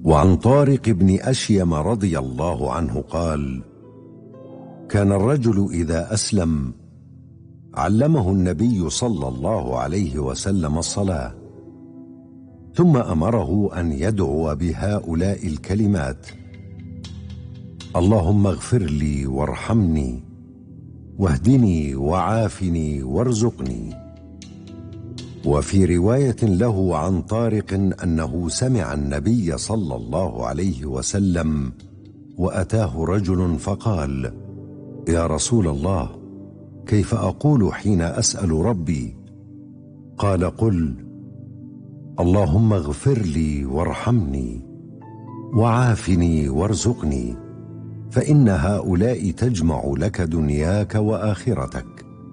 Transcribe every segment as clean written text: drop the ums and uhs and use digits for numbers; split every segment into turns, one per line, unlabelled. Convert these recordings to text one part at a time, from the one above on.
وعن طارق بن أشيم رضي الله عنه قال: كان الرجل إذا أسلم علمه النبي صلى الله عليه وسلم الصلاة، ثم أمره أن يدعو بهؤلاء الكلمات: اللهم اغفر لي وارحمني واهدني وعافني وارزقني. وفي رواية له عن طارق أنه سمع النبي صلى الله عليه وسلم وأتاه رجل فقال: يا رسول الله، كيف أقول حين أسأل ربي؟ قال: قل: اللهم اغفر لي وارحمني وعافني وارزقني، فإن هؤلاء تجمع لك دنياك وآخرتك.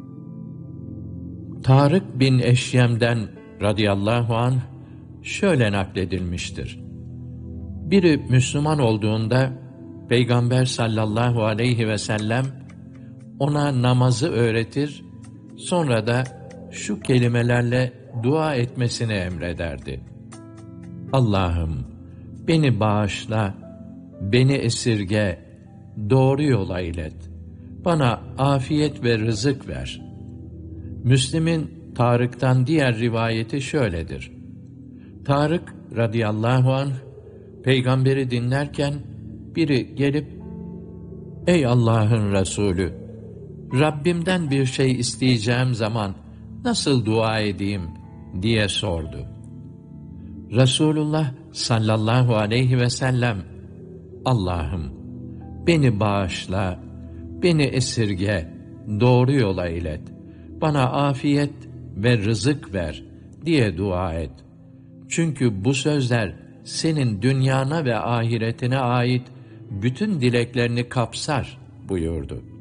Tarık bin Eşyem'den radıyallahu anh şöyle nakledilmiştir. Biri Müslüman olduğunda Peygamber sallallahu aleyhi ve sellem ona namazı öğretir, sonra da şu kelimelerle dua etmesini emrederdi: Allah'ım, beni bağışla, beni esirge, doğru yola ilet, bana afiyet ve rızık ver. Müslim'in Tarık'tan diğer rivayeti şöyledir: Tarık radıyallahu anh peygamberi dinlerken biri gelip, ey Allah'ın Resulü, Rabbimden bir şey isteyeceğim zaman nasıl dua edeyim diye sordu. Resulullah sallallahu aleyhi ve sellem, Allah'ım, beni bağışla, beni esirge, doğru yola ilet, bana afiyet ve rızık ver diye dua et. Çünkü bu sözler senin dünyana ve ahiretine ait bütün dileklerini kapsar buyurdu.